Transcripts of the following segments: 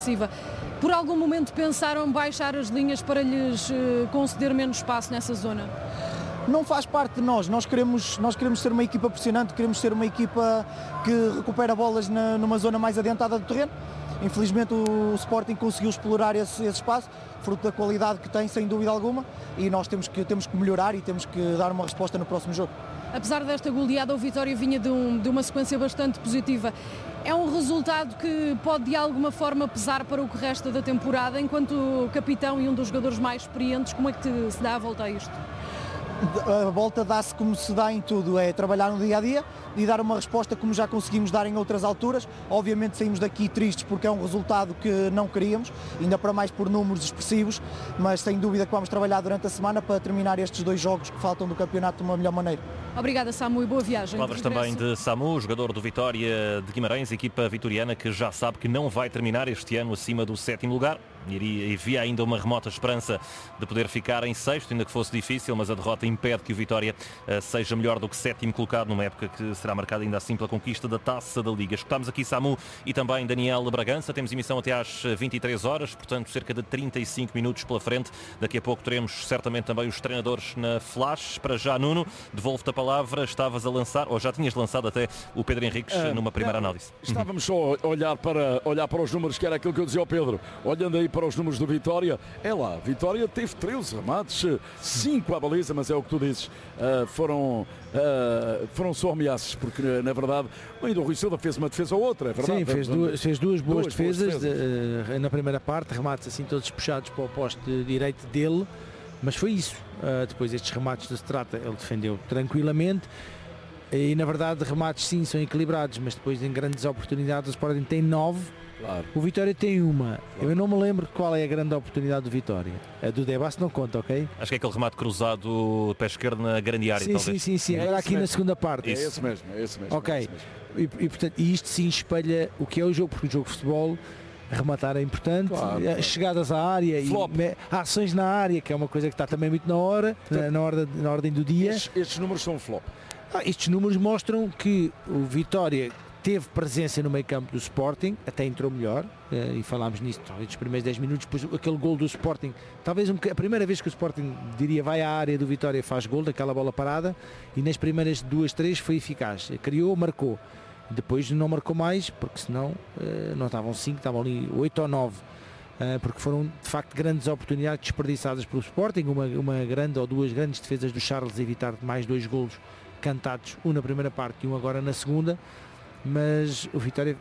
Por algum momento pensaram baixar as linhas para lhes conceder menos espaço nessa zona? Não faz parte de nós queremos ser uma equipa pressionante, queremos ser uma equipa que recupera bolas numa zona mais adiantada do terreno. Infelizmente o Sporting conseguiu explorar esse espaço, fruto da qualidade que tem, sem dúvida alguma, e nós temos que melhorar e temos que dar uma resposta no próximo jogo. Apesar desta goleada, o Vitória vinha de uma sequência bastante positiva. É um resultado que pode de alguma forma pesar para o que resta da temporada, enquanto capitão e um dos jogadores mais experientes, como é que se dá a volta a isto? A volta dá-se como se dá em tudo, é trabalhar no dia-a-dia e dar uma resposta como já conseguimos dar em outras alturas. Obviamente saímos daqui tristes porque é um resultado que não queríamos, ainda para mais por números expressivos, mas sem dúvida que vamos trabalhar durante a semana para terminar estes 2 jogos que faltam do campeonato de uma melhor maneira. Obrigada, Samu, e boa viagem. Palavras também de Samu, jogador do Vitória de Guimarães, equipa vitoriana que já sabe que não vai terminar este ano acima do 7º lugar. E havia ainda uma remota esperança de poder ficar em 6º, ainda que fosse difícil, mas a derrota impede que o Vitória seja melhor do que 7º colocado, numa época que será marcada ainda assim pela conquista da Taça da Liga. Escutámos aqui Samu e também Daniel Bragança. Temos emissão até às 23 horas, portanto cerca de 35 minutos pela frente. Daqui a pouco teremos certamente também os treinadores na Flash. Para já, Nuno, devolvo-te a palavra. Estavas a lançar, ou já tinhas lançado até o Pedro Henriques numa primeira análise. Estávamos só a olhar para os números, que era aquilo que eu dizia ao Pedro. Olhando aí para os números do Vitória, Vitória teve 13 remates, 5 à baliza, mas é o que tu dizes, foram só ameaças, porque na verdade ainda o Rui Silva fez uma defesa ou outra, é verdade? Sim, fez duas boas defesas. Na primeira parte, remates assim todos puxados para o poste direito dele, mas foi isso. Depois estes remates de Strata ele defendeu tranquilamente. E na verdade remates sim são equilibrados, mas depois em grandes oportunidades o Sporting tem 9. Claro. O Vitória tem uma. Claro. Eu não me lembro qual é a grande oportunidade do Vitória. A do Debas não conta, ok? Acho que é aquele remate cruzado de pé esquerdo na grande área, sim, talvez. Sim. Agora aqui na segunda parte. É esse mesmo. Ok. É esse mesmo. E portanto, isto sim espelha o que é o jogo, porque o jogo de futebol, rematar é importante, claro. Chegadas à área e ações na área, que é uma coisa que está também muito na ordem do dia. Estes números são flop. Estes números mostram que o Vitória teve presença no meio campo do Sporting, até entrou melhor, e falámos nisso talvez nos primeiros 10 minutos, depois aquele gol do Sporting, talvez a primeira vez que o Sporting, diria, vai à área do Vitória e faz gol, daquela bola parada, e nas primeiras 2, 3 foi eficaz, criou, marcou, depois não marcou mais, porque senão não estavam 5, estavam ali 8 ou 9, porque foram de facto grandes oportunidades desperdiçadas pelo Sporting, uma grande ou 2 grandes defesas do Charles a evitar mais 2 golos cantados, um na primeira parte e um agora na segunda. Mas o Vitória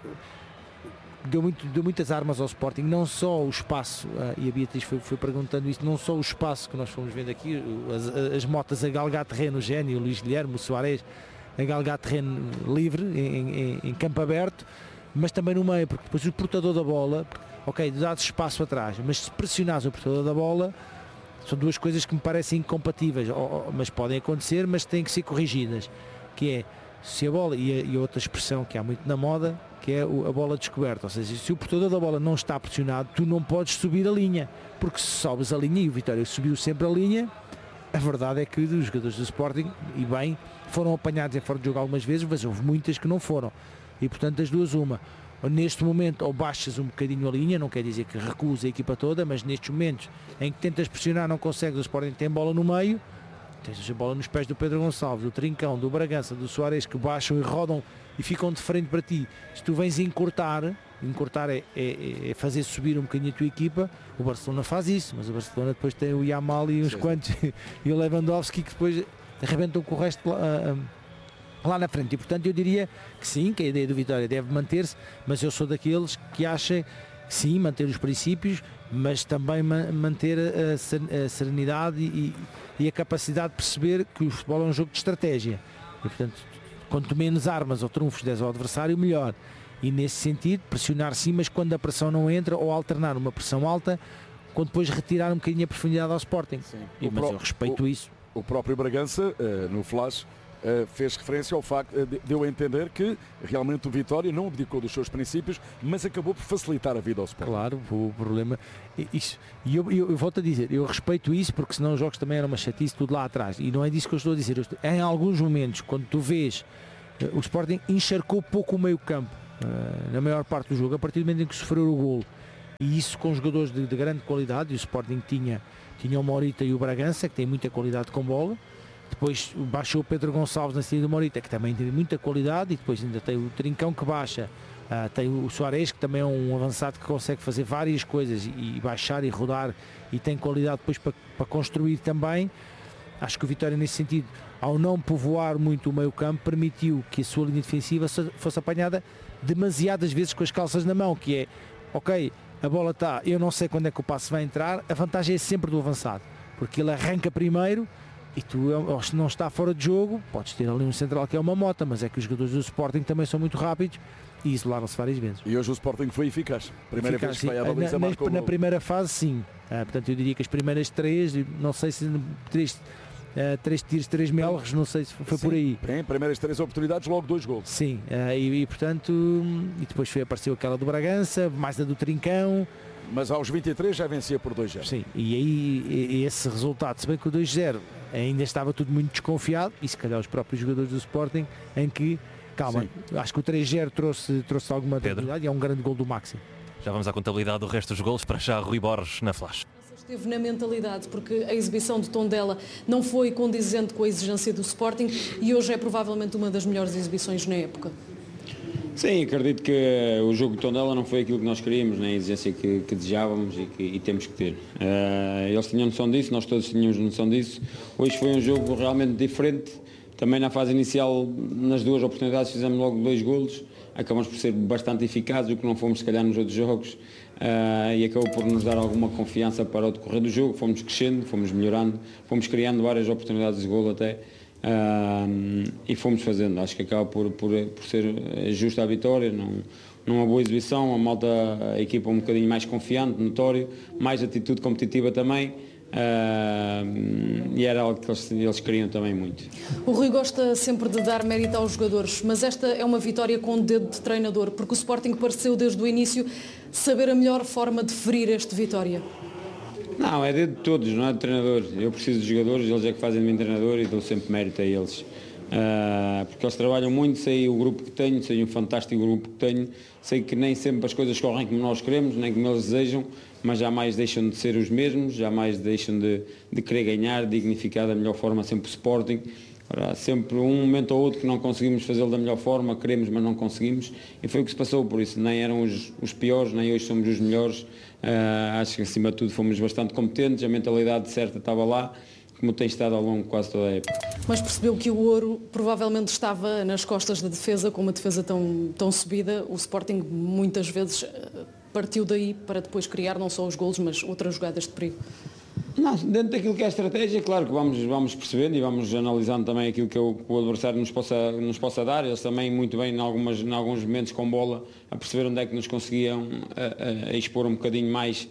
deu muitas armas ao Sporting, não só o espaço, e a Beatriz foi perguntando isso, não só o espaço que nós fomos vendo aqui, as motas a galgar terreno, o Gênio, o Luís Guilherme, o Soares, a galgar terreno livre, em campo aberto, mas também no meio, porque depois o portador da bola, ok, dás espaço atrás, mas se pressionares o portador da bola, são 2 coisas que me parecem incompatíveis, mas podem acontecer, mas têm que ser corrigidas, que é se a bola, e a outra expressão que há muito na moda, que é a bola descoberta, ou seja, se o portador da bola não está pressionado, tu não podes subir a linha, porque se sobes a linha, e o Vitória subiu sempre a linha, a verdade é que os jogadores do Sporting, e bem, foram apanhados em fora de jogo algumas vezes, mas houve muitas que não foram, e portanto das duas uma, neste momento ou baixas um bocadinho a linha, não quer dizer que recusa a equipa toda, mas nestes momentos em que tentas pressionar não consegues, o Sporting tem bola no meio, tens a bola nos pés do Pedro Gonçalves, do Trincão, do Bragança, do Soares, que baixam e rodam e ficam de frente para ti. Se tu vens encurtar é fazer subir um bocadinho a tua equipa. O Barcelona faz isso, mas o Barcelona depois tem o Yamal e uns quantos e o Lewandowski que depois arrebentam com o resto lá na frente. E portanto eu diria que sim, que a ideia do Vitória deve manter-se, mas eu sou daqueles que acham sim, manter os princípios, mas também manter a serenidade e a capacidade de perceber que o futebol é um jogo de estratégia. E, portanto, quanto menos armas ou trunfos des ao adversário, melhor. E nesse sentido, pressionar sim, mas quando a pressão não entra, ou alternar uma pressão alta, quando depois retirar um bocadinho a profundidade ao Sporting. Mas eu respeito isso. O próprio Bragança, no Flash, fez referência ao facto, deu a entender que realmente o Vitória não abdicou dos seus princípios, mas acabou por facilitar a vida ao Sporting. Claro, o problema isso, e eu volto a dizer, eu respeito isso, porque senão os jogos também eram uma chatice tudo lá atrás, e não é disso que eu estou a dizer. Em alguns momentos, quando tu vês o Sporting encharcou pouco o meio campo na maior parte do jogo, a partir do momento em que sofreu o golo, E isso com jogadores de grande qualidade, e o Sporting tinha o Morita e o Bragança, que têm muita qualidade com bola. Depois baixou o Pedro Gonçalves na saída do Morita, que também tem muita qualidade, e depois ainda tem o Trincão que baixa, tem o Soares, que também é um avançado que consegue fazer várias coisas e baixar e rodar, e tem qualidade depois para construir também. Acho que o Vitória, nesse sentido, ao não povoar muito o meio campo, permitiu que a sua linha defensiva fosse apanhada demasiadas vezes com as calças na mão, que é, ok, a bola está, eu não sei quando é que o passe vai entrar, a vantagem é sempre do avançado, porque ele arranca primeiro e tu, se não está fora de jogo, podes ter ali um central que é uma mota, mas é que os jogadores do Sporting também são muito rápidos e isolaram-se várias vezes. E hoje o Sporting foi eficaz. Primeira vez que vai à baliza, marcou na primeira fase, sim. Portanto, eu diria que as primeiras 3, não sei se 3 tiros, 3 melros, não sei se foi por aí. Bem, primeiras 3 oportunidades, logo 2 gols. Sim, e portanto, e depois apareceu aquela do Bragança, mais a do Trincão. Mas aos 23 já vencia por 2-0. Sim, e aí esse resultado, se bem que o 2-0 ainda estava tudo muito desconfiado, e se calhar os próprios jogadores do Sporting, em que, calma, sim, acho que o 3-0 trouxe alguma tranquilidade, e é um grande gol do Maxi. Já vamos à contabilidade do resto dos golos, para já Rui Borges na Flash. Esteve na mentalidade, porque a exibição de Tondela não foi condizente com a exigência do Sporting e hoje é provavelmente uma das melhores exibições na época. Sim, acredito que o jogo de Tondela não foi aquilo que nós queríamos, nem a exigência que desejávamos e temos que ter. Eles tinham noção disso, nós todos tínhamos noção disso. Hoje foi um jogo realmente diferente. Também na fase inicial, nas 2 oportunidades, fizemos logo 2 golos. Acabamos por ser bastante eficazes, o que não fomos se calhar nos outros jogos. E acabou por nos dar alguma confiança para o decorrer do jogo. Fomos crescendo, fomos melhorando, fomos criando várias oportunidades de golo até. E fomos fazendo, acho que acaba por ser justa a vitória, numa boa exibição, a equipa um bocadinho mais confiante, notório, mais atitude competitiva também, e era algo que eles queriam também muito. O Rui gosta sempre de dar mérito aos jogadores, mas esta é uma vitória com o dedo de treinador, porque o Sporting pareceu desde o início saber a melhor forma de ferir esta vitória. Não, é dedo de todos, não é de treinador. Eu preciso de jogadores, eles é que fazem de mim treinador e dou sempre mérito a eles. Porque eles trabalham muito, sei o grupo que tenho, sei o fantástico grupo que tenho, sei que nem sempre as coisas correm como nós queremos, nem como eles desejam, mas jamais deixam de ser os mesmos, jamais deixam de querer ganhar, dignificar da melhor forma sempre o Sporting. Há sempre um momento ou outro que não conseguimos fazê-lo da melhor forma, queremos, mas não conseguimos, e foi o que se passou, por isso nem eram os piores, nem hoje somos os melhores. Acho que acima de tudo fomos bastante competentes, a mentalidade certa estava lá, como tem estado ao longo de quase toda a época. Mas percebeu que o ouro provavelmente estava nas costas da defesa, com uma defesa tão subida. O Sporting muitas vezes partiu daí para depois criar não só os golos, mas outras jogadas de perigo. Não, dentro daquilo que é a estratégia, claro que vamos percebendo e vamos analisando também aquilo que o adversário nos possa dar. Eles também muito bem em alguns momentos com bola a perceber onde é que nos conseguiam a expor um bocadinho mais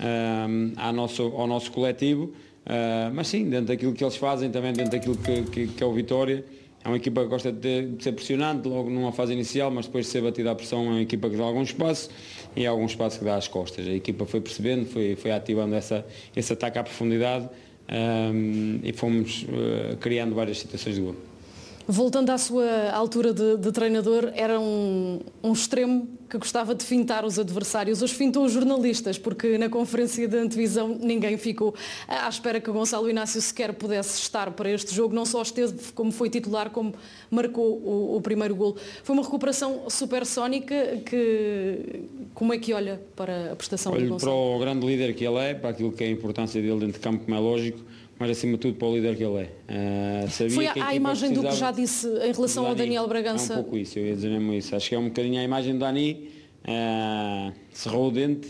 ao nosso coletivo. Mas sim, dentro daquilo que eles fazem, também dentro daquilo que é o Vitória. É uma equipa que gosta de ser pressionante logo numa fase inicial, mas depois de ser batida à pressão é uma equipa que dá algum espaço e há algum espaço que dá às costas. A equipa foi percebendo, foi ativando esse ataque à profundidade e fomos criando várias situações de gol. Voltando à sua altura de treinador, era um extremo que gostava de fintar os adversários. Hoje fintou os jornalistas, porque na conferência de antevisão ninguém ficou à espera que o Gonçalo Inácio sequer pudesse estar para este jogo. Não só esteve como foi titular, como marcou o primeiro golo. Foi uma recuperação supersónica. Como é que olha para a prestação do Gonçalo? Para o grande líder que ele é, para aquilo que é a importância dele dentro de campo, como é lógico, mas acima de tudo para o líder que ele é. Foi a imagem do que já disse em relação ao Daniel Bragança. É um pouco isso, eu ia dizer mesmo isso. Acho que é um bocadinho a imagem do Dani, cerrou o dente,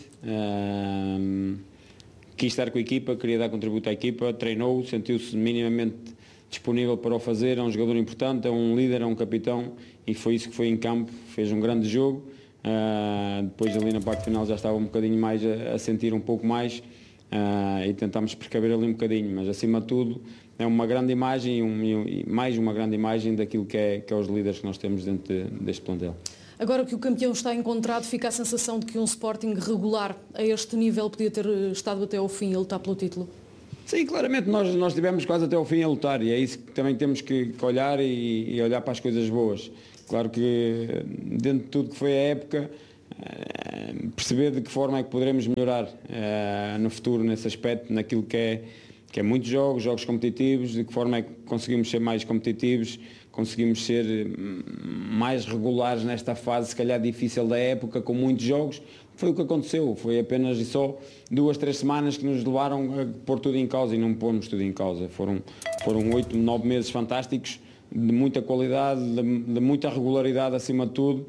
quis estar com a equipa, queria dar contributo à equipa, treinou, sentiu-se minimamente disponível para o fazer, é um jogador importante, é um líder, é um capitão e foi isso que foi em campo, fez um grande jogo. Depois ali na parte final já estava um bocadinho mais a sentir um pouco mais. E tentámos precaver ali um bocadinho, mas acima de tudo é uma grande imagem e mais uma grande imagem daquilo que é os líderes que nós temos dentro deste plantel. Agora que o campeão está encontrado, fica a sensação de que um Sporting regular a este nível podia ter estado até ao fim a lutar pelo título? Sim, claramente nós estivemos quase até ao fim a lutar e é isso que também temos que olhar e olhar para as coisas boas. Claro que dentro de tudo que foi a época, perceber de que forma é que poderemos melhorar no futuro nesse aspecto, naquilo que é muitos jogos competitivos, de que forma é que conseguimos ser mais competitivos, conseguimos ser mais regulares nesta fase, se calhar difícil da época, com muitos jogos. Foi o que aconteceu, foi apenas e só 2, 3 semanas que nos levaram a pôr tudo em causa e não pôrmos tudo em causa. Foram 8, 9 meses fantásticos, de muita qualidade, de muita regularidade acima de tudo.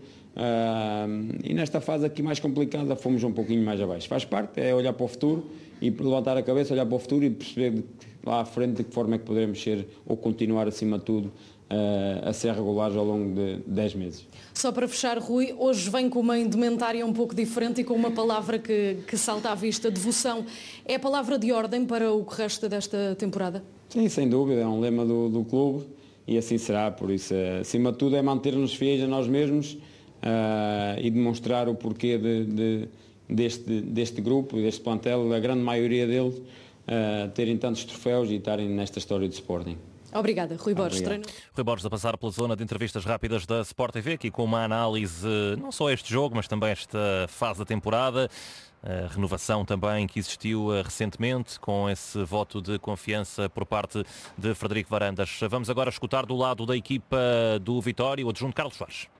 E nesta fase aqui mais complicada fomos um pouquinho mais abaixo. Faz parte, é olhar para o futuro e levantar a cabeça, olhar para o futuro e perceber lá à frente de que forma é que poderemos ser ou continuar acima de tudo a ser regulares ao longo de 10 meses. Só para fechar, Rui, hoje vem com uma indumentária um pouco diferente e com uma palavra que salta à vista, devoção. É a palavra de ordem para o resto desta temporada? Sim, sem dúvida, é um lema do clube e assim será, por isso, acima de tudo, é manter-nos fiéis a nós mesmos e demonstrar o porquê deste grupo, deste plantel, a grande maioria deles, terem tantos troféus e estarem nesta história de Sporting. Obrigada, Rui Borges. Rui Borges a passar pela zona de entrevistas rápidas da Sport TV, aqui com uma análise não só a este jogo, mas também esta fase da temporada, a renovação também que existiu recentemente, com esse voto de confiança por parte de Frederico Varandas. Vamos agora escutar do lado da equipa do Vitória, o adjunto Carlos Soares.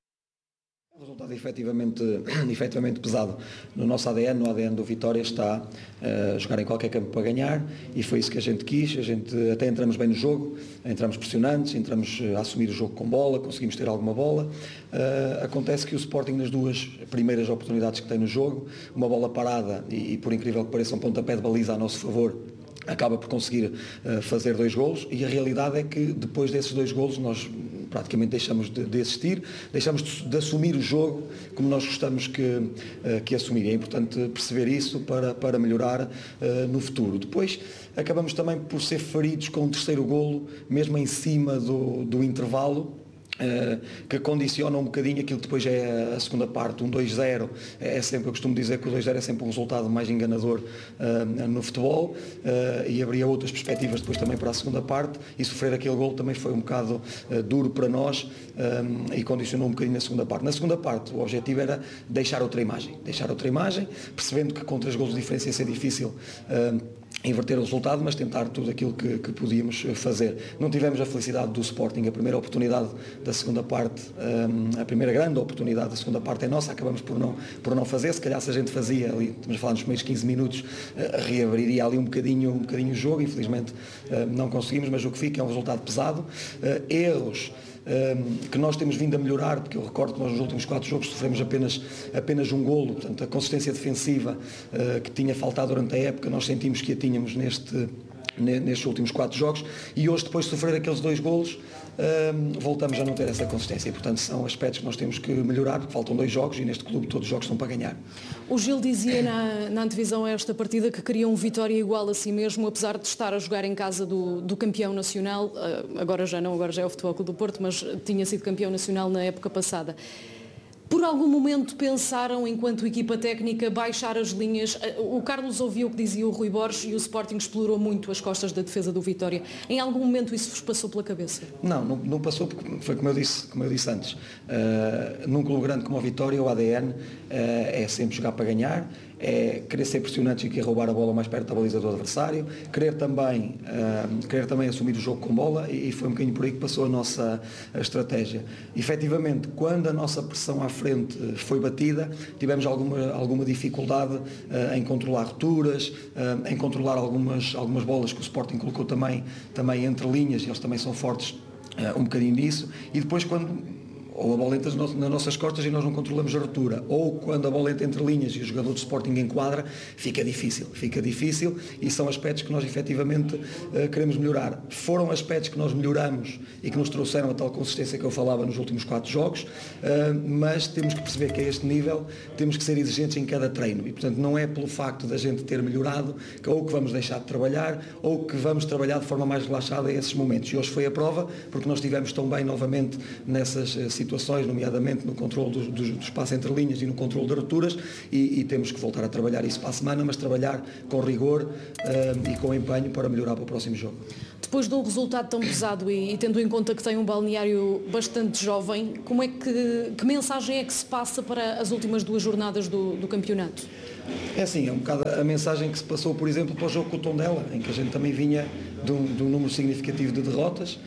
O resultado efetivamente pesado no nosso ADN, no ADN do Vitória está jogar em qualquer campo para ganhar e foi isso que a gente quis, até entramos bem no jogo, entramos pressionantes, entramos a assumir o jogo com bola, conseguimos ter alguma bola. Acontece que o Sporting nas 2 primeiras oportunidades que tem no jogo, uma bola parada e por incrível que pareça um pontapé de baliza a nosso favor, acaba por conseguir fazer 2 golos e a realidade é que depois desses 2 golos nós praticamente deixamos de existir, deixamos de assumir o jogo como nós gostamos que assumir. É importante perceber isso para melhorar no futuro. Depois acabamos também por ser feridos com o 3º golo, mesmo em cima do intervalo, que condiciona um bocadinho aquilo que depois é a segunda parte. 2-0 é sempre, eu costumo dizer que o 2-0 é sempre um resultado mais enganador no futebol e abria outras perspectivas depois também para a segunda parte e sofrer aquele golo também foi um bocado duro para nós e condicionou um bocadinho na segunda parte. Na segunda parte o objetivo era deixar outra imagem, percebendo que com 3 golos de diferença ia ser difícil inverter o resultado, mas tentar tudo aquilo que podíamos fazer. Não tivemos a felicidade do Sporting, a primeira oportunidade da segunda parte, a primeira grande oportunidade da segunda parte é nossa, acabamos por não fazer, se calhar se a gente fazia ali, estamos a falar nos primeiros 15 minutos, reabriria ali um bocadinho o jogo, infelizmente não conseguimos, mas o que fica é um resultado pesado, erros que nós temos vindo a melhorar, porque eu recordo que nós nos últimos 4 jogos sofremos apenas um golo, portanto a consistência defensiva que tinha faltado durante a época, nós sentimos que a tínhamos nestes últimos 4 jogos e hoje depois de sofrer aqueles 2 golos voltamos a não ter essa consistência e portanto são aspectos que nós temos que melhorar porque faltam 2 jogos e neste clube todos os jogos são para ganhar. O Gil dizia na antevisão a esta partida que queria um Vitória igual a si mesmo, apesar de estar a jogar em casa do campeão nacional, agora já é o Futebol Clube do Porto, mas tinha sido campeão nacional na época passada. Por algum momento pensaram, enquanto equipa técnica, baixar as linhas? O Carlos ouviu o que dizia o Rui Borges e o Sporting explorou muito as costas da defesa do Vitória. Em algum momento isso vos passou pela cabeça? Não passou, porque foi como eu disse antes. Num clube grande como o Vitória, o ADN é sempre jogar para ganhar, é querer ser pressionante e querer roubar a bola mais perto da baliza do adversário, querer também assumir o jogo com bola e foi um bocadinho por aí que passou a nossa estratégia. Efetivamente, quando a nossa pressão à frente foi batida, tivemos alguma dificuldade em controlar rupturas, em controlar algumas bolas que o Sporting colocou também entre linhas, e eles também são fortes um bocadinho nisso, e depois quando ou a bola entra nas nossas costas e nós não controlamos a ruptura, ou quando a bola entra entre linhas e o jogador de Sporting enquadra, fica difícil e são aspectos que nós efetivamente queremos melhorar. Foram aspectos que nós melhoramos e que nos trouxeram a tal consistência que eu falava nos últimos 4 jogos, mas temos que perceber que a este nível temos que ser exigentes em cada treino e portanto não é pelo facto da gente ter melhorado ou que vamos deixar de trabalhar ou que vamos trabalhar de forma mais relaxada a esses momentos. E hoje foi a prova, porque nós estivemos tão bem novamente nessas situações situações, nomeadamente no controle do espaço entre linhas e no controle de rupturas, e temos que voltar a trabalhar isso para a semana, mas trabalhar com rigor e com empenho para melhorar para o próximo jogo. Depois de um resultado tão pesado e tendo em conta que tem um balneário bastante jovem, que mensagem é que se passa para as últimas 2 jornadas do campeonato? É assim, é um bocado a mensagem que se passou, por exemplo, para o jogo com o Tondela, em que a gente também vinha de um número significativo de derrotas,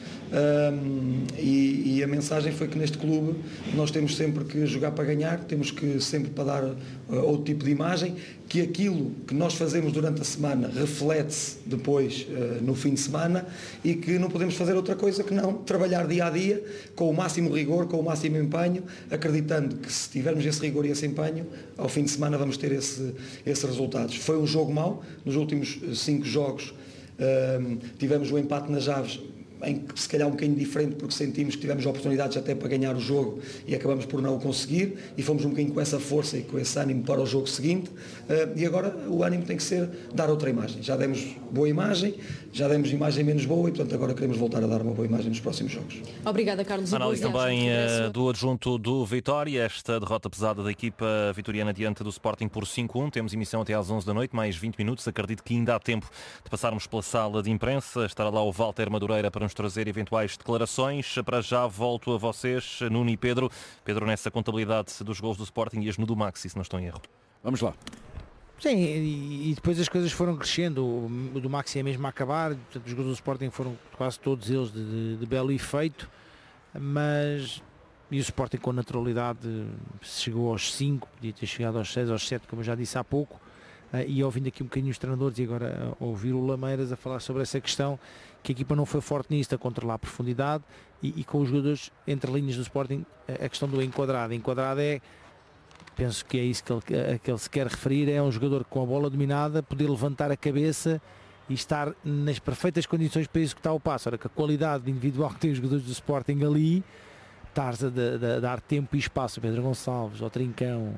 e a mensagem foi que neste clube nós temos sempre que jogar para ganhar, temos que sempre para dar outro tipo de imagem, que aquilo que nós fazemos durante a semana reflete-se depois no fim de semana, e que não podemos fazer outra coisa que não trabalhar dia a dia com o máximo rigor, com o máximo empenho, acreditando que se tivermos esse rigor e esse empenho, ao fim de semana vamos ter esses resultados. Foi um jogo mau, nos últimos 5 jogos tivemos o empate nas Aves, em que se calhar um bocadinho diferente, porque sentimos que tivemos oportunidades até para ganhar o jogo e acabamos por não o conseguir, e fomos um bocadinho com essa força e com esse ânimo para o jogo seguinte, e agora o ânimo tem que ser dar outra imagem. Já demos boa imagem, já demos imagem menos boa, e portanto agora queremos voltar a dar uma boa imagem nos próximos jogos. Obrigada, Carlos. Análise também do adjunto do Vitória, esta derrota pesada da equipa vitoriana diante do Sporting por 5-1. Temos emissão até às 11 da noite, mais 20 minutos. Acredito que ainda há tempo de passarmos pela sala de imprensa. Estará lá o Walter Madureira para nos trazer eventuais declarações. Para já volto a vocês, Nuno e Pedro. Pedro, nessa contabilidade dos gols do Sporting, ias no do Maxi, se não estou em erro. Vamos lá. Sim, e depois as coisas foram crescendo. O do Maxi é mesmo a acabar, portanto, os gols do Sporting foram quase todos eles de belo efeito, mas e o Sporting com naturalidade chegou aos 5, podia ter chegado aos 6, aos 7, como eu já disse há pouco, e ouvindo aqui um bocadinho os treinadores e agora ouvir o Lameiras a falar sobre essa questão, que a equipa não foi forte nisto, a controlar a profundidade, e com os jogadores entre linhas do Sporting, a questão do enquadrado. Enquadrado é, penso que é isso que ele se quer referir, é um jogador com a bola dominada, poder levantar a cabeça e estar nas perfeitas condições para executar o passo. Ora, que a qualidade individual que tem os jogadores do Sporting ali, estás a dar tempo e espaço ao Pedro Gonçalves, ao Trincão,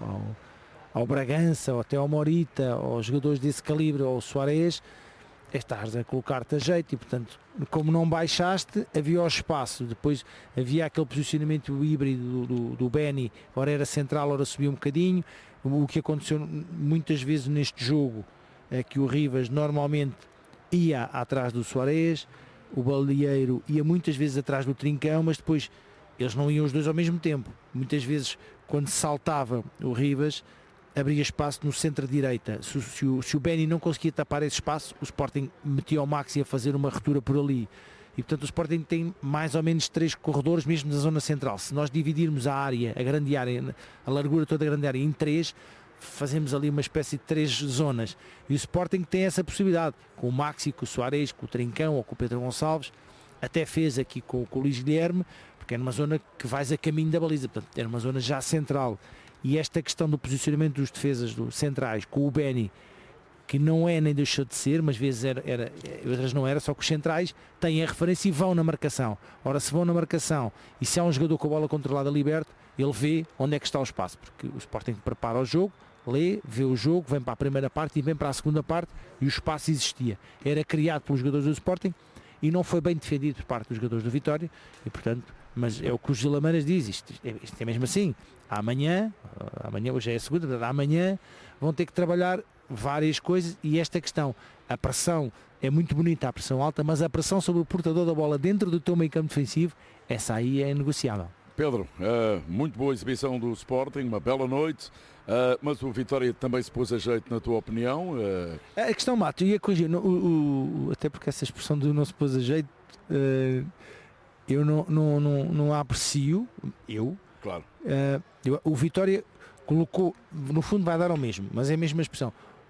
ao Bragança, ou até ao Morita, aos jogadores desse calibre, ao Soares, estás a colocar-te a jeito, e portanto, como não baixaste, havia o espaço. Depois havia aquele posicionamento híbrido do Benny, ora era central, ora subia um bocadinho. O que aconteceu muitas vezes neste jogo é que o Rivas normalmente ia atrás do Soares, o Balieiro ia muitas vezes atrás do Trincão, mas depois eles não iam os dois ao mesmo tempo. Muitas vezes, quando saltava o Rivas, abria espaço no centro-direita. Se o Benny não conseguia tapar esse espaço, o Sporting metia o Maxi a fazer uma ruptura por ali. E portanto o Sporting tem mais ou menos 3 corredores, mesmo na zona central. Se nós dividirmos a área, a grande área, a largura toda da grande área em 3, fazemos ali uma espécie de 3 zonas. E o Sporting tem essa possibilidade, com o Maxi, com o Soares, com o Trincão ou com o Pedro Gonçalves. Até fez aqui com o Luís Guilherme, porque é numa zona que vais a caminho da baliza, portanto é numa zona já central. E esta questão do posicionamento dos defesas centrais com o Benny, que não é nem deixou de ser, mas vezes era, outras não era, só que os centrais têm a referência e vão na marcação. Ora, se vão na marcação e se há um jogador com a bola controlada liberto, ele vê onde é que está o espaço, porque o Sporting prepara o jogo, lê, vê o jogo, vem para a primeira parte e vem para a segunda parte, e o espaço existia. Era criado pelos jogadores do Sporting e não foi bem defendido por parte dos jogadores do Vitória, e portanto, mas é o que o Gil Lameiras diz, isto é mesmo assim. Amanhã, hoje é a segunda, portanto, amanhã vão ter que trabalhar várias coisas, e esta questão, a pressão é muito bonita, a pressão alta, mas a pressão sobre o portador da bola dentro do teu meio campo defensivo, essa aí é negociável. Pedro, muito boa exibição do Sporting, uma bela noite, mas o Vitória também se pôs a jeito, na tua opinião? A questão, Mato, ia corrigir, até porque essa expressão do não se pôs a jeito, eu não a aprecio, Claro. O Vitória colocou, no fundo vai dar ao mesmo, mas é a mesma expressão.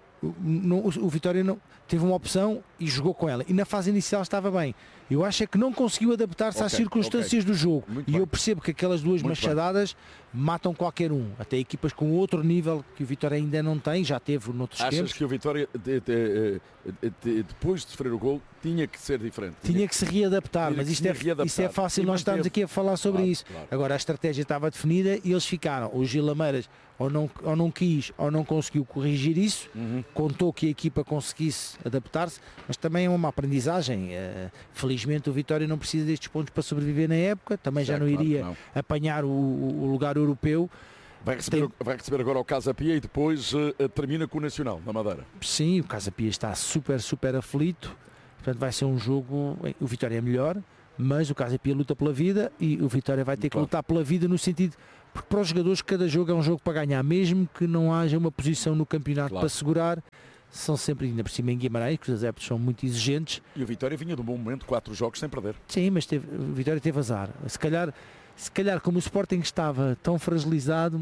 O Vitória não teve uma opção e jogou com ela, e na fase inicial estava bem. Eu acho é que não conseguiu adaptar-se às circunstâncias do jogo. Muito e bem. Eu percebo que aquelas duas machadadas matam qualquer um, até equipas com outro nível que o Vitória ainda não tem, já teve noutros tempos. Achas que o Vitória, depois de sofrer o gol, Tinha que ser diferente. Tinha que se readaptar, mas isto é fácil, nós estamos aqui a falar sobre isso. Claro. Agora a estratégia estava definida e eles ficaram. O Gil Lameiras ou não quis ou não conseguiu corrigir isso, contou que a equipa conseguisse adaptar-se, mas também é uma aprendizagem. Felizmente o Vitória não precisa destes pontos para sobreviver na época, também já não iria apanhar o lugar europeu. Vai receber agora o Casa Pia e depois termina com o Nacional, na Madeira. Sim, o Casa Pia está super aflito. Portanto, vai ser um jogo, o Vitória é melhor, mas o Casa Pia luta pela vida e o Vitória vai ter que lutar pela vida no sentido, porque para os jogadores cada jogo é um jogo para ganhar, mesmo que não haja uma posição no campeonato para segurar, são sempre, ainda por cima em Guimarães, que os adeptos são muito exigentes. E o Vitória vinha de um bom momento, 4 jogos sem perder. Sim, mas o Vitória teve azar. Se calhar como o Sporting estava tão fragilizado,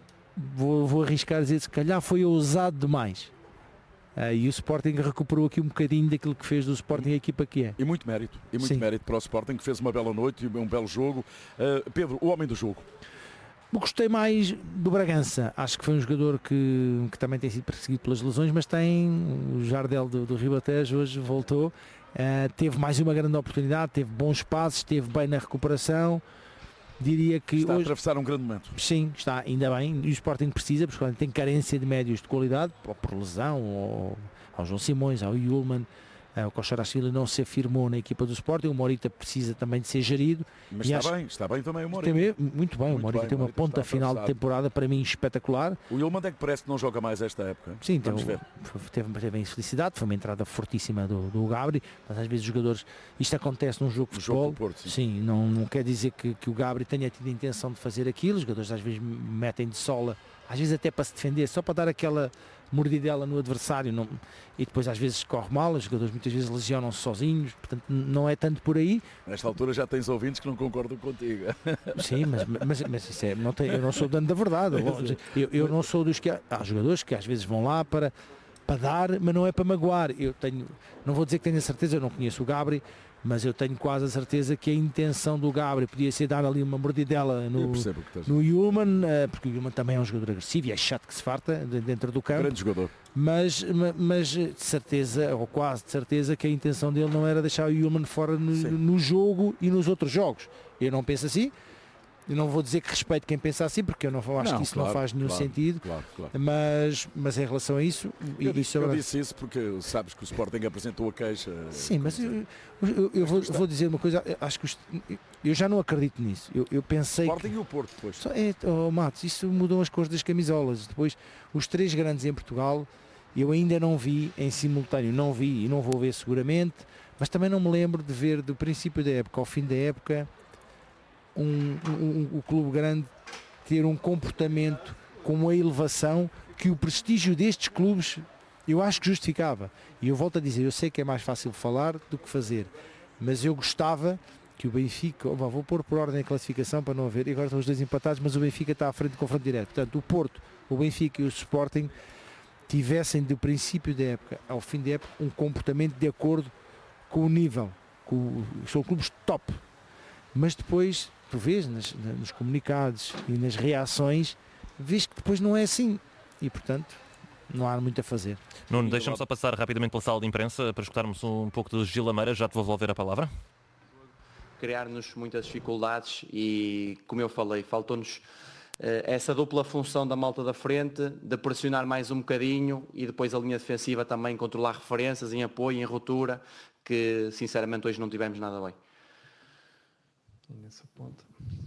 vou arriscar dizer, se calhar foi ousado demais. E o Sporting recuperou aqui um bocadinho daquilo que fez do Sporting a equipa que é. E muito mérito para o Sporting, que fez uma bela noite e um belo jogo. Pedro, o homem do jogo. Gostei mais do Bragança. Acho que foi um jogador que também tem sido perseguido pelas lesões, mas tem o Jardel do Ribatejo, hoje voltou. Teve mais uma grande oportunidade, teve bons passos, esteve bem na recuperação. Diria que está hoje, a atravessar um grande momento. Sim, está, ainda bem. E o Sporting precisa, porque tem carência de médios de qualidade, ou por lesão, ao João Simões, ao Yulman. O Kocharaashvili não se afirmou na equipa do Sporting. O Morita precisa também de ser gerido. Mas está bem também o Morita. Muito bem, o Morita tem uma ponta final de temporada para mim espetacular. O Yulman é que parece que não joga mais esta época. Sim, teve a infelicidade, foi uma entrada fortíssima do Gabri, mas às vezes os jogadores, isto acontece num jogo de futebol. Porto, sim, não quer dizer que o Gabri tenha tido a intenção de fazer aquilo. Os jogadores às vezes metem de sola, às vezes até para se defender, só para dar aquela mordidela no adversário, e depois às vezes corre mal, os jogadores muitas vezes lesionam-se sozinhos, portanto não é tanto por aí. Nesta altura já tens ouvintes que não concordam contigo. Sim, mas isso é, eu não sou dono da verdade, eu não sou dos que há jogadores que às vezes vão lá para dar, mas não é para magoar. Não vou dizer que tenho a certeza, eu não conheço o Gabri, mas eu tenho quase a certeza que a intenção do Gabri podia ser dar ali uma mordidela no Yulman, porque o Yulman também é um jogador agressivo e é chato que se farta dentro do campo. Grande jogador. Mas de certeza, ou quase de certeza, que a intenção dele não era deixar o Yulman fora no jogo e nos outros jogos. Eu não penso assim. Eu não vou dizer que respeito quem pensa assim, porque eu acho que isso não faz nenhum sentido. Claro. Mas em relação a isso... Eu disse isso porque sabes que o Sporting apresentou a queixa. Sim, mas eu vou dizer uma coisa, acho que eu já não acredito nisso. Eu pensei... O Sporting e o Porto depois. Matos, isso mudou as cores das camisolas. Depois, os 3 grandes em Portugal, eu ainda não vi em simultâneo, não vi e não vou ver seguramente, mas também não me lembro de ver do princípio da época ao fim da época o clube grande ter um comportamento com uma elevação que o prestígio destes clubes eu acho que justificava. E eu volto a dizer, eu sei que é mais fácil falar do que fazer, mas eu gostava que o Benfica, vou pôr por ordem a classificação para não haver, e agora estão os 2 empatados, mas o Benfica está à frente de confronto direto. Portanto, o Porto, o Benfica e o Sporting tivessem do princípio da época ao fim da época um comportamento de acordo com o nível, são clubes top. Mas depois tu vês nos comunicados e nas reações, vês que depois não é assim e portanto não há muito a fazer. Nuno, deixa-me só passar rapidamente pela sala de imprensa para escutarmos um pouco do Gil Lameiras, já te vou devolver a palavra. Criar-nos muitas dificuldades e, como eu falei, faltou-nos essa dupla função da malta da frente, de pressionar mais um bocadinho e depois a linha defensiva também controlar referências em apoio, em ruptura, que sinceramente hoje não tivemos nada bem. Nessa ponta.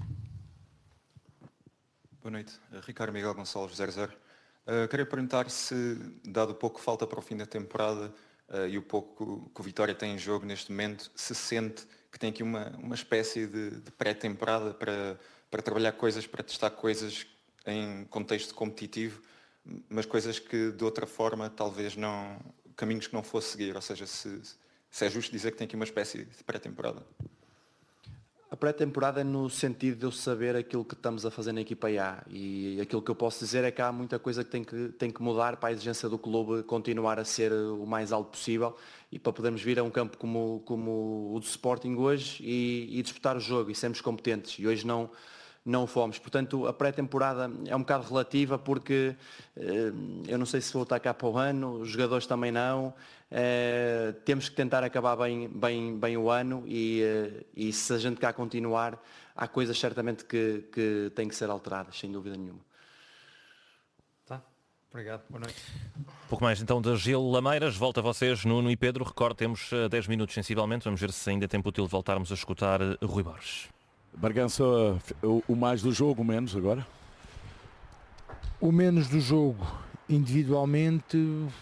Boa noite, Ricardo Miguel Gonçalves 00. Queria perguntar se, dado o pouco que falta para o fim da temporada e o pouco que o Vitória tem em jogo neste momento, se sente que tem aqui uma espécie de pré-temporada para trabalhar coisas, para testar coisas em contexto competitivo, mas coisas que de outra forma talvez não, caminhos que não fosse seguir, ou seja, se é justo dizer que tem aqui uma espécie de pré-temporada. A pré-temporada é no sentido de eu saber aquilo que estamos a fazer na equipa A, e aquilo que eu posso dizer é que há muita coisa que tem que mudar para a exigência do clube continuar a ser o mais alto possível e para podermos vir a um campo como o do Sporting hoje e disputar o jogo e sermos competentes. E hoje não não fomos. Portanto, a pré-temporada é um bocado relativa porque eu não sei se vou estar cá para o ano, os jogadores também não. Temos que tentar acabar bem o ano e se a gente cá continuar, há coisas certamente que têm que ser alteradas, sem dúvida nenhuma. Tá, obrigado, boa noite. Pouco mais então de Gil Lameiras, volta a vocês, Nuno e Pedro. Recordo, temos 10 minutos sensivelmente, vamos ver se ainda é tempo útil de voltarmos a escutar Rui Borges. Bragança, o mais do jogo, o menos agora? O menos do jogo, individualmente,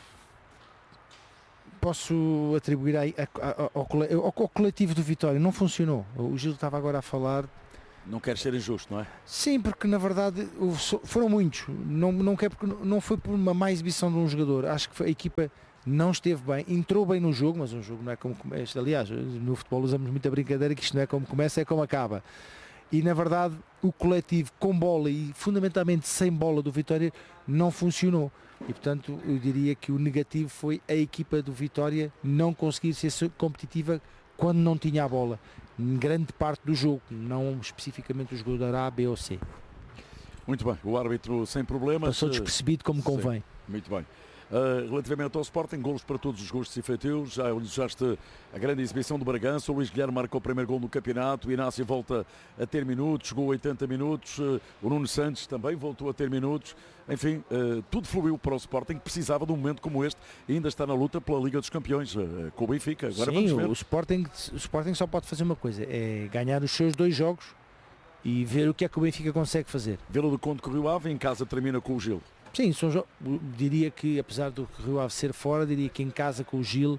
posso atribuir ao coletivo do Vitória. Não funcionou. O Gil estava agora a falar. Não quer ser injusto, não é? Sim, porque na verdade foram muitos. Não foi por uma má exibição de um jogador. Acho que a equipa não esteve bem, entrou bem no jogo, mas um jogo não é como começa. Aliás, no futebol usamos muita brincadeira que isto não é como começa, é como acaba. E na verdade o coletivo com bola e fundamentalmente sem bola do Vitória não funcionou. E portanto eu diria que o negativo foi a equipa do Vitória não conseguir ser competitiva quando não tinha a bola. Em grande parte do jogo, não especificamente o jogador A, B ou C. Muito bem, o árbitro sem problemas. Passou despercebido como convém. Sim, muito bem. Relativamente ao Sporting, golos para todos os gostos e feitios. Já elogiaste a grande exibição do Bragança. O Luís Guilherme marcou o primeiro gol no campeonato. O Inácio volta a ter minutos, chegou a 80 minutos. O Nuno Santos também voltou a ter minutos. Enfim, tudo fluiu para o Sporting, que precisava de um momento como este e ainda está na luta pela Liga dos Campeões com o Benfica. Agora sim, vamos ver. O Sporting só pode fazer uma coisa, é ganhar os seus 2 jogos e ver o que é que o Benfica consegue fazer. Vila do Conde com o Rio Ave, em casa termina com o Gil. Sim, diria que apesar do Rio Ave ser fora, diria que em casa com o Gil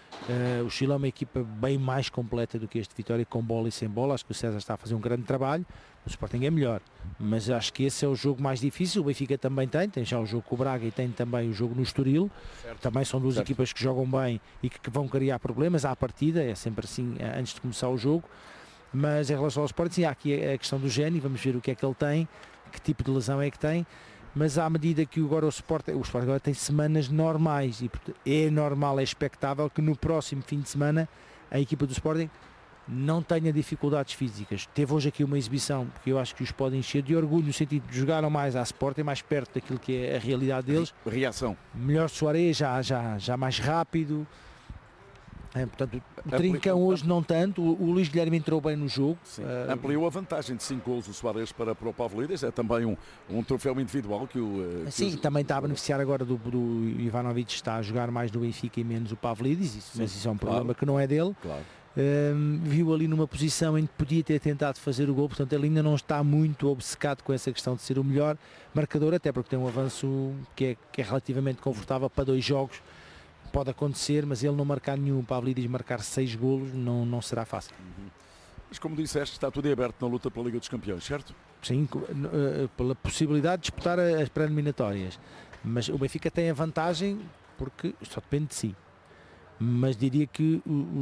é uma equipa bem mais completa do que este Vitória, com bola e sem bola. Acho que o César está a fazer um grande trabalho, o Sporting é melhor, mas acho que esse é o jogo mais difícil. O Benfica também tem já o jogo com o Braga e tem também o jogo no Estoril, certo. Também são duas equipas que jogam bem e que vão criar problemas à partida, é sempre assim antes de começar o jogo. Mas em relação ao Sporting, sim, há aqui a questão do Géni, vamos ver o que é que ele tem, que tipo de lesão é que tem. Mas à medida que agora o Sporting agora tem semanas normais e é normal, é expectável que no próximo fim de semana a equipa do Sporting não tenha dificuldades físicas. Teve hoje aqui uma exibição que eu acho que os pode encher de orgulho, no sentido de jogaram mais à Sporting, mais perto daquilo que é a realidade deles. Reação. Melhor Soares, já mais rápido. Portanto, o Trincão hoje não tanto. O Luís Guilherme entrou bem no jogo. Ampliou a vantagem de 5 golos o Soares para o Pavlidis. É também um troféu individual que também está a beneficiar agora do Ivanovic, está a jogar mais no Benfica e menos o Pavlidis, mas isso é um problema que não é dele. Claro. Viu ali numa posição em que podia ter tentado fazer o gol, portanto ele ainda não está muito obcecado com essa questão de ser o melhor marcador, até porque tem um avanço que é relativamente confortável para 2 jogos. Pode acontecer, mas ele não marcar nenhum, o Pavlidis marcar 6 golos não será fácil. Mas como disseste, está tudo em aberto na luta pela Liga dos Campeões, certo? Sim, pela possibilidade de disputar as pré-eliminatórias. Mas o Benfica tem a vantagem porque só depende de si. Mas diria que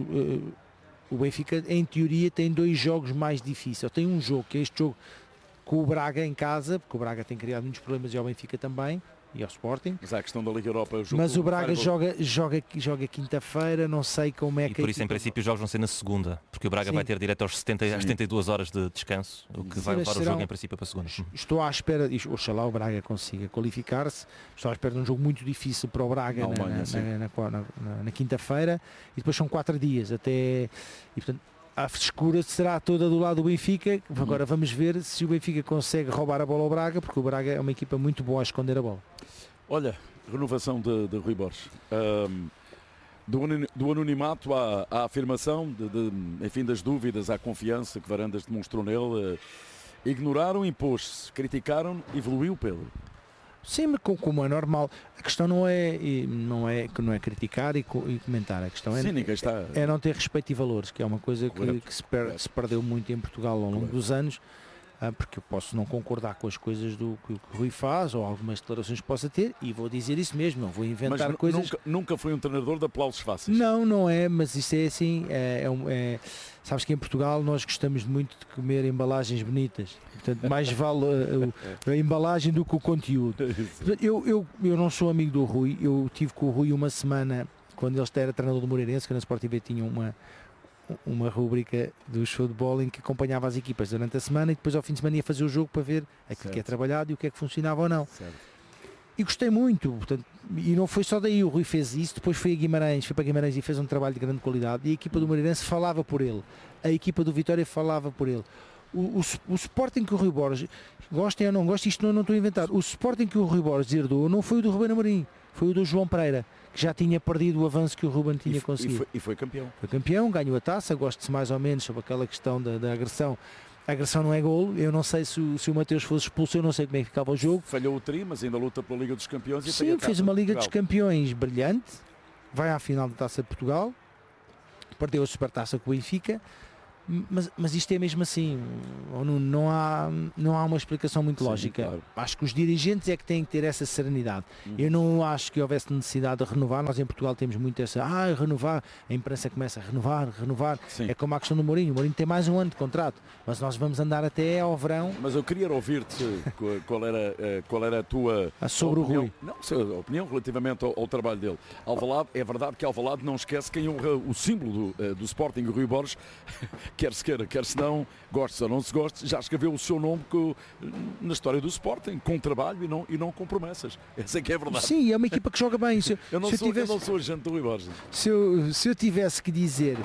o Benfica, em teoria, tem 2 jogos mais difíceis. Tem um jogo, que é este jogo com o Braga em casa, porque o Braga tem criado muitos problemas e ao Benfica também. E ao Sporting. Mas há a questão da Liga Europa. Mas o Braga joga quinta-feira, não sei como é que... E por isso, em princípio, os jogos vão ser na segunda, porque o Braga vai ter direto às 72 horas de descanso, o que vai levar o jogo, em princípio, para a segunda. Estou à espera, oxalá o Braga consiga qualificar-se, estou à espera de um jogo muito difícil para o Braga na quinta-feira, e depois são 4 dias até... E, portanto, a frescura será toda do lado do Benfica. Agora vamos ver se o Benfica consegue roubar a bola ao Braga, porque o Braga é uma equipa muito boa a esconder a bola. Olha, renovação de Rui Borges. Do anonimato à afirmação, enfim, das dúvidas à confiança que Varandas demonstrou nele. Ignoraram, impôs-se, criticaram, evoluiu, Pedro. Sim, como é normal. A questão não é criticar e comentar. A questão é não ter respeito e valores, que é uma coisa que se perdeu muito em Portugal ao longo dos anos, porque eu posso não concordar com as coisas do que o Rui faz ou algumas declarações que possa ter, e vou dizer isso mesmo, não vou inventar coisas. Nunca foi um treinador de aplausos fáceis. Não é, mas isso é assim, sabes que em Portugal nós gostamos muito de comer embalagens bonitas, portanto mais vale a embalagem do que o conteúdo. Eu não sou amigo do Rui, eu tive com o Rui uma semana, quando ele era treinador do Moreirense, que na Sport TV tinha uma rúbrica do show de bola em que acompanhava as equipas durante a semana e depois ao fim de semana ia fazer o jogo para ver aquilo que é trabalhado e o que é que funcionava ou não. E gostei muito, portanto, e não foi só daí, o Rui fez isso, depois foi para Guimarães e fez um trabalho de grande qualidade e a equipa do Moreirense falava por ele, a equipa do Vitória falava por ele. O Sporting que o Rui Borges, gostem ou não gostem, isto não estou a inventar, o Sporting que o Rui Borges herdou não foi o do Ruben Amorim, foi o do João Pereira, que já tinha perdido o avanço que o Ruben tinha conseguido. E foi campeão. Foi campeão, ganhou a taça, gosto-se mais ou menos sobre aquela questão da agressão. A agressão não é golo, eu não sei se o Mateus fosse expulso, eu não sei como é que ficava o jogo. Falhou o tri, mas ainda luta pela Liga dos Campeões. E sim, fez uma Liga dos Campeões brilhante, vai à final da Taça de Portugal, perdeu a Supertaça com o Benfica, mas isto é mesmo assim, não há uma explicação muito lógica. Claro. Acho que os dirigentes é que têm que ter essa serenidade. Eu não acho que houvesse necessidade de renovar. Nós em Portugal temos muito essa, renovar, a imprensa começa a renovar. Sim. É como a questão do Mourinho. O Mourinho tem mais um ano de contrato, mas nós vamos andar até ao verão. Mas eu queria ouvir-te qual era a tua sobre opinião, o Rui. Não, a opinião relativamente ao trabalho dele. Alvalade, é verdade que Alvalade não esquece quem honra o símbolo do Sporting, o Rui Borges. Quer se não, gostes ou não se gostes, já escreveu o seu nome na história do Sporting, com trabalho e não com promessas. Essa é que é verdade. Sim, é uma equipa que joga bem. Eu não sou agente do Rui Borges. Se eu tivesse que dizer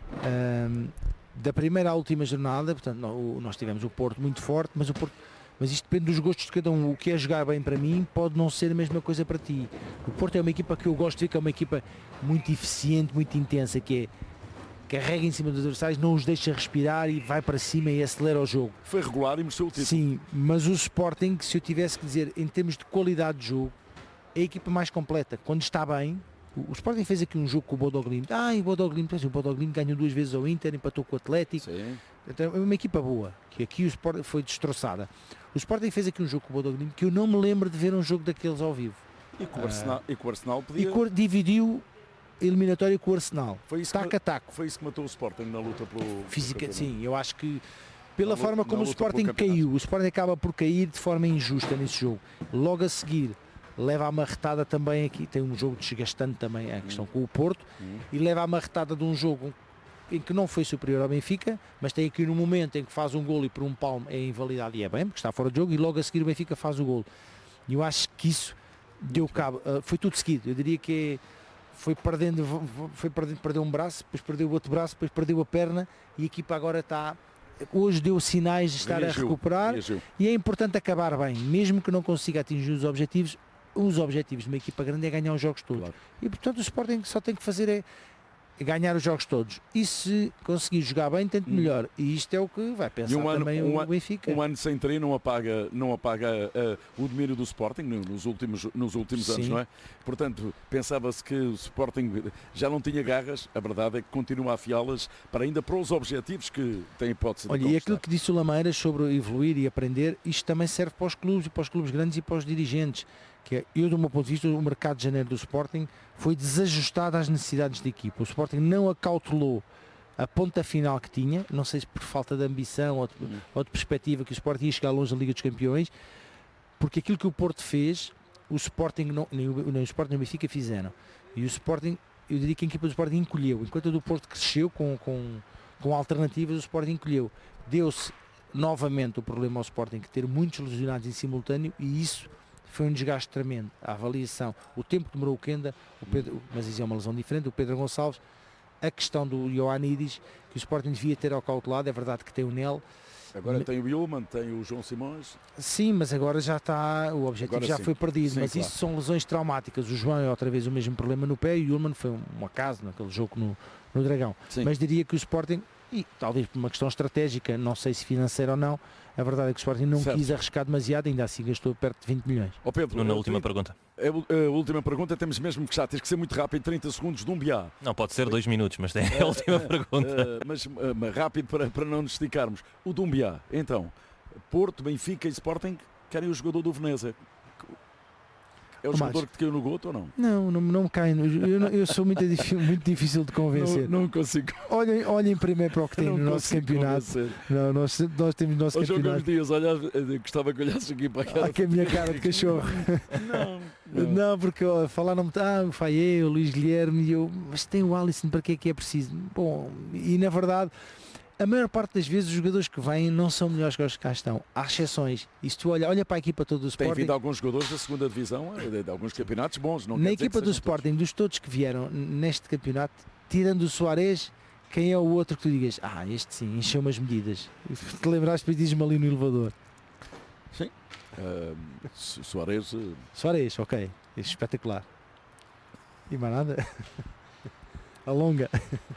da primeira à última jornada, portanto, nós tivemos o Porto muito forte, mas isto depende dos gostos de cada um. O que é jogar bem para mim pode não ser a mesma coisa para ti. O Porto é uma equipa que eu gosto de ver, que é uma equipa muito eficiente, muito intensa, que carrega em cima dos adversários, não os deixa respirar e vai para cima e acelera o jogo. Foi regular e mereceu o título. Sim, mas o Sporting, se eu tivesse que dizer, em termos de qualidade de jogo, é a equipa mais completa. Quando está bem, o Sporting fez aqui um jogo com o Bodo Glimt. O Bodo Glimt ganhou 2 vezes ao Inter, empatou com o Atlético. Sim. Então, é uma equipa boa, que aqui o Sporting foi destroçada. O Sporting fez aqui um jogo com o Bodo Glimt que eu não me lembro de ver um jogo daqueles ao vivo. E com o Arsenal podia... dividiu eliminatório com o Arsenal, taco a taco. Foi isso que matou o Sporting na luta pelo física. Sim, eu acho que pela forma como o Sporting caiu, o Sporting acaba por cair de forma injusta nesse jogo. Logo a seguir leva a marretada também aqui, tem um jogo desgastante também, a questão com o Porto, e leva a marretada de um jogo em que não foi superior ao Benfica, mas tem aqui no momento em que faz um golo e por um palmo é invalidado e é bem, porque está fora de jogo, e logo a seguir o Benfica faz o golo. E eu acho que isso deu cabo, foi tudo seguido, eu diria que foi perdendo, perdeu um braço, depois perdeu o outro braço, depois perdeu a perna e a equipa agora hoje deu sinais de estar a recuperar e é importante acabar bem, mesmo que não consiga atingir os objetivos de uma equipa grande é ganhar os jogos todos. Claro. E portanto o Sporting só tem que fazer é ganhar os jogos todos e se conseguir jogar bem tanto melhor, e isto é o que vai pensar também o Benfica. Um ano sem treino não apaga o domínio do Sporting nos últimos anos, não é? Portanto, pensava-se que o Sporting já não tinha garras, a verdade é que continua a afiá-las para os objetivos que tem hipótese de conquistar. E aquilo que disse o Lameiras sobre evoluir e aprender, isto também serve para os clubes grandes e para os dirigentes. Eu, do meu ponto de vista, o mercado de janeiro do Sporting foi desajustado às necessidades da equipa. O Sporting não acautelou a ponta final que tinha, não sei se por falta de ambição ou de perspectiva que o Sporting ia chegar longe da Liga dos Campeões, porque aquilo que o Porto fez, o Sporting nem o Sporting nem o Benfica fizeram. E o Sporting, eu diria que a equipa do Sporting encolheu. Enquanto a do Porto cresceu com alternativas, o Sporting encolheu. Deu-se novamente o problema ao Sporting que ter muitos lesionados em simultâneo, e isso foi um desgaste tremendo. A avaliação, o tempo que demorou o Kenda, mas isso é uma lesão diferente, o Pedro Gonçalves, a questão do Ioannidis, que o Sporting devia ter acautelado, é verdade que tem o Nel. Agora tem o Wilman, tem o João Simões. Sim, mas agora já está, o objetivo agora já foi perdido, sim, mas claro. Isso são lesões traumáticas. O João é outra vez o mesmo problema no pé e o Wilman foi um acaso naquele jogo no Dragão. Sim. Mas diria que o Sporting, e talvez por uma questão estratégica, não sei se financeira ou não, a verdade é que o Sporting não quis arriscar demasiado, ainda assim gastou perto de 20 milhões. Pedro, na última pergunta. A última pergunta, temos mesmo que tens que ser muito rápido, 30 segundos de um BA. Não, pode ser 2 minutos, mas é a última pergunta. Mas rápido para não nos esticarmos. O Dumbiá, então, Porto, Benfica e Sporting querem o jogador do Veneza. É o jogador que te caiu no goto ou não? Não me cai. Eu sou muito difícil de convencer. Não consigo. Olhem primeiro para o que tem no nosso campeonato. Não, nós temos o nosso campeonato. Dias, gostava que olhasse aqui para a cara. Que a minha cara de cachorro. Não, porque falaram-me, o Faye, o Luís Guilherme, e eu, mas tem o Alisson, para que é preciso? Bom, e na verdade, a maior parte das vezes os jogadores que vêm não são melhores que os que cá estão. Há exceções. E se tu olha para a equipa toda do Sporting... Tem vindo alguns jogadores da segunda divisão, de alguns campeonatos bons. Na equipa do Sporting, dos todos que vieram neste campeonato, tirando o Soares, quem é o outro que tu digas, este sim, encheu umas medidas. Te lembraste, depois dizes-me ali no elevador. Sim. Soares, ok. É espetacular. E mais nada. A longa.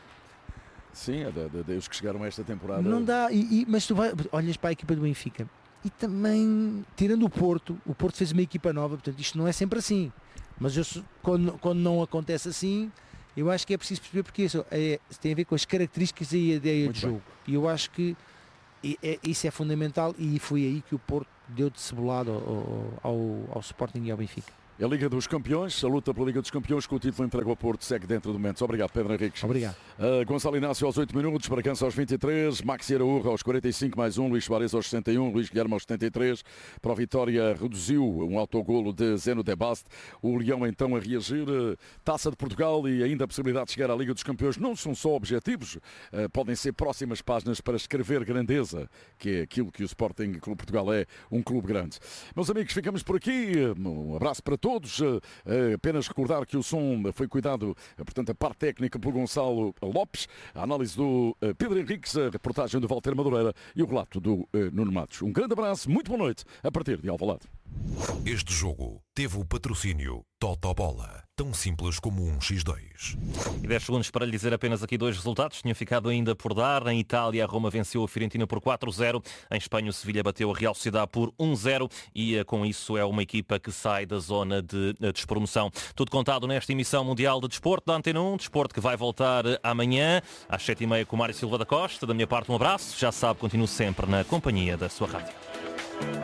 Sim, é os que chegaram a esta temporada. Não dá, mas tu olhas para a equipa do Benfica e também, tirando o Porto fez uma equipa nova, portanto isto não é sempre assim. Mas quando não acontece assim, eu acho que é preciso perceber porque isso tem a ver com as características e a ideia de jogo. E eu acho que isso é fundamental e foi aí que o Porto deu de cebolado ao Sporting e ao Benfica. A Liga dos Campeões, a luta pela Liga dos Campeões com o título entregue ao Porto segue dentro do momento. Obrigado, Pedro Henriques. Obrigado. Gonçalo Inácio aos 8 minutos, Bragança aos 23, Maxi Araújo aos 45 mais 1, Luís Soares aos 61, Luís Guilherme aos 73. Para a Vitória reduziu um autogolo de Zeno de Baste. O Leão então a reagir. Taça de Portugal e ainda a possibilidade de chegar à Liga dos Campeões não são só objetivos, podem ser próximas páginas para escrever grandeza, que é aquilo que o Sporting Clube Portugal é, um clube grande. Meus amigos, ficamos por aqui. Um abraço para todos. Apenas recordar que o som foi cuidado, portanto, a parte técnica pelo Gonçalo Lopes, a análise do Pedro Henriques, a reportagem do Walter Madureira e o relato do Nuno Matos. Um grande abraço, muito boa noite, a partir de Alvalade. Este jogo teve o patrocínio Totobola, tão simples como um X2. E 10 segundos para lhe dizer apenas aqui 2 resultados. Tinha ficado ainda por dar. Em Itália, a Roma venceu a Fiorentina por 4-0. Em Espanha, o Sevilha bateu a Real Sociedade por 1-0. E com isso é uma equipa que sai da zona de despromoção. Tudo contado nesta emissão mundial de desporto da Antena 1. Desporto que vai voltar amanhã às 7h30 com o Mário Silva da Costa. Da minha parte, um abraço. Já sabe, continuo sempre na companhia da sua rádio.